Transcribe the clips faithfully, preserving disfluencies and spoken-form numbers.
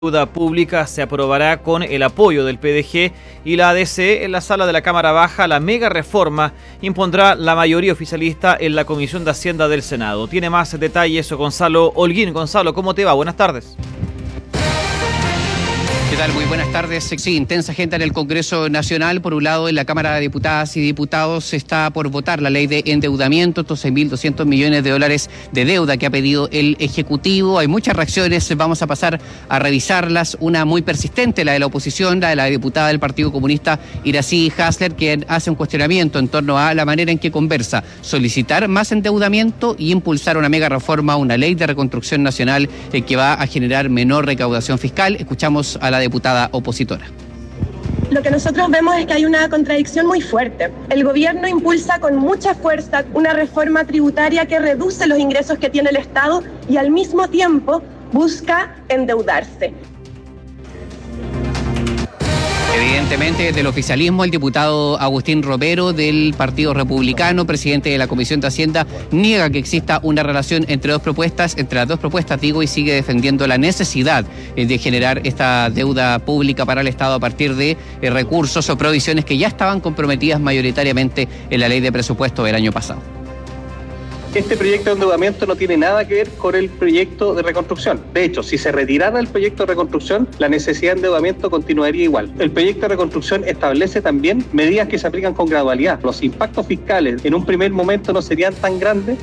Deuda pública se aprobará con el apoyo del P D G y la A D C. En la sala de la Cámara Baja, la mega reforma impondrá la mayoría oficialista en la Comisión de Hacienda del Senado. Tiene más detalles Gonzalo Holguín. Gonzalo, ¿cómo te va? Buenas tardes. ¿Qué tal? Muy buenas tardes. Sí, intensa agenda en el Congreso Nacional. Por un lado, en la Cámara de Diputadas y Diputados se está por votar la ley de endeudamiento, estos seis mil doscientos millones de dólares de deuda que ha pedido el Ejecutivo. Hay muchas reacciones, vamos a pasar a revisarlas. Una muy persistente, la de la oposición, la de la diputada del Partido Comunista, Iracy Hasler, quien hace un cuestionamiento en torno a la manera en que conversa solicitar más endeudamiento y impulsar una mega reforma, una ley de reconstrucción nacional eh, que va a generar menor recaudación fiscal. Escuchamos a la diputada opositora. Lo que nosotros vemos es que hay una contradicción muy fuerte. El gobierno impulsa con mucha fuerza una reforma tributaria que reduce los ingresos que tiene el Estado y al mismo tiempo busca endeudarse. Evidentemente, del oficialismo, el diputado Agustín Romero del Partido Republicano, presidente de la Comisión de Hacienda, niega que exista una relación entre dos propuestas, entre las dos propuestas, digo, y sigue defendiendo la necesidad de generar esta deuda pública para el Estado a partir de recursos o provisiones que ya estaban comprometidas mayoritariamente en la ley de presupuesto del año pasado. Este proyecto de endeudamiento no tiene nada que ver con el proyecto de reconstrucción. De hecho, si se retirara el proyecto de reconstrucción, la necesidad de endeudamiento continuaría igual. El proyecto de reconstrucción establece también medidas que se aplican con gradualidad. Los impactos fiscales en un primer momento no serían tan grandes.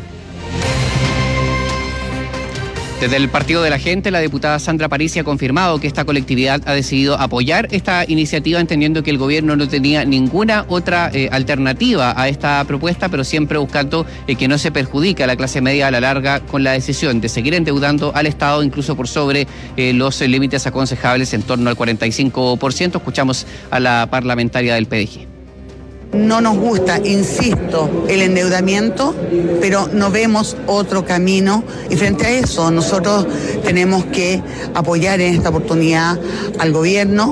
Desde el Partido de la Gente, la diputada Sandra Parisi ha confirmado que esta colectividad ha decidido apoyar esta iniciativa, entendiendo que el gobierno no tenía ninguna otra eh, alternativa a esta propuesta, pero siempre buscando eh, que no se perjudique a la clase media a la larga con la decisión de seguir endeudando al Estado, incluso por sobre eh, los límites aconsejables en torno al cuarenta y cinco por ciento. Escuchamos a la parlamentaria del P D G. No nos gusta, insisto, el endeudamiento, pero no vemos otro camino y frente a eso nosotros tenemos que apoyar en esta oportunidad al gobierno.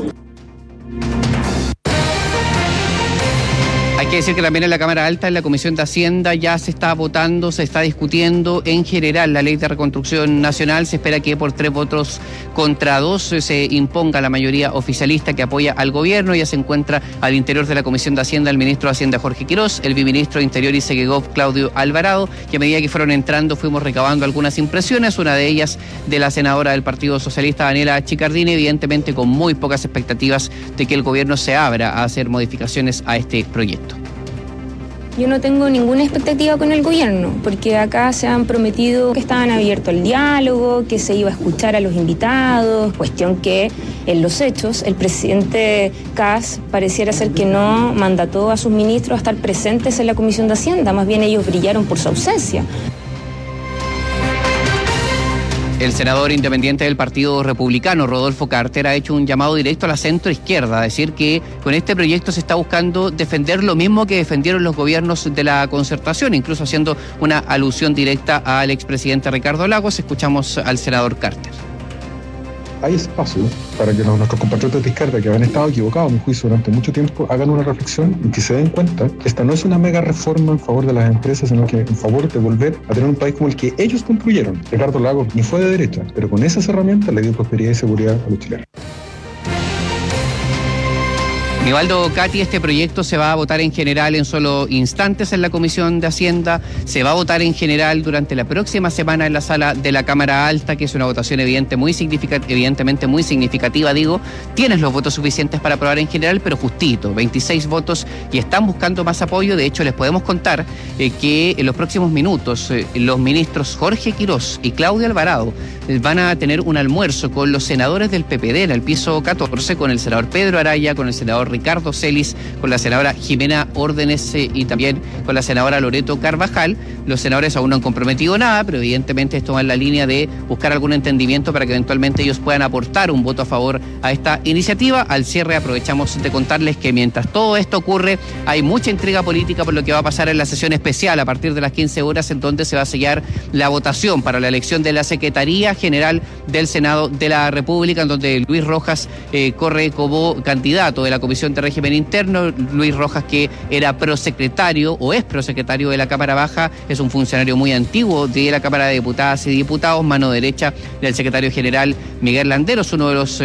Hay que decir que también en la Cámara Alta, en la Comisión de Hacienda, ya se está votando, se está discutiendo en general la Ley de Reconstrucción Nacional. Se espera que por tres votos contra dos se imponga la mayoría oficialista que apoya al gobierno. Ya se encuentra al interior de la Comisión de Hacienda el ministro de Hacienda Jorge Quirós, el viceministro de Interior y Segegov Claudio Alvarado, y a medida que fueron entrando fuimos recabando algunas impresiones, una de ellas de la senadora del Partido Socialista, Daniela Chicardini, evidentemente con muy pocas expectativas de que el gobierno se abra a hacer modificaciones a este proyecto. Yo no tengo ninguna expectativa con el gobierno, porque acá se han prometido que estaban abiertos al diálogo, que se iba a escuchar a los invitados, cuestión que en los hechos el presidente Kast pareciera ser que no mandató a sus ministros a estar presentes en la Comisión de Hacienda, más bien ellos brillaron por su ausencia. El senador independiente del Partido Republicano, Rodolfo Carter, ha hecho un llamado directo a la centroizquierda, a decir que con este proyecto se está buscando defender lo mismo que defendieron los gobiernos de la concertación, incluso haciendo una alusión directa al expresidente Ricardo Lagos. Escuchamos al senador Carter. Hay espacio para que los, nuestros compatriotas de izquierda que han estado equivocados, a mi juicio, durante mucho tiempo, hagan una reflexión y que se den cuenta que esta no es una mega reforma en favor de las empresas, sino que en favor de volver a tener un país como el que ellos construyeron. Ricardo Lagos ni fue de derecha, pero con esas herramientas le dio prosperidad y seguridad a los chilenos. Nivaldo Cati, este proyecto se va a votar en general en solo instantes en la Comisión de Hacienda, se va a votar en general durante la próxima semana en la sala de la Cámara Alta, que es una votación evidente muy significativa, evidentemente muy significativa, digo. Tienes los votos suficientes para aprobar en general, pero justito, veintiséis votos, y están buscando más apoyo. De hecho, les podemos contar eh, que en los próximos minutos eh, los ministros Jorge Quirós y Claudio Alvarado eh, van a tener un almuerzo con los senadores del P P D en el piso catorce, con el senador Pedro Araya, con el senador Ricardo Celis, con la senadora Jimena Órdenes eh, y también con la senadora Loreto Carvajal. Los senadores aún no han comprometido nada, pero evidentemente esto va en la línea de buscar algún entendimiento para que eventualmente ellos puedan aportar un voto a favor a esta iniciativa. Al cierre aprovechamos de contarles que mientras todo esto ocurre, hay mucha intriga política por lo que va a pasar en la sesión especial a partir de las quince horas, en donde se va a sellar la votación para la elección de la Secretaría General del Senado de la República, en donde Luis Rojas eh, corre como candidato de la Comisión Comisión de Régimen Interno. Luis Rojas, que era prosecretario o es prosecretario de la Cámara Baja, es un funcionario muy antiguo de la Cámara de Diputadas y Diputados, mano derecha del secretario general Miguel Landeros, uno de los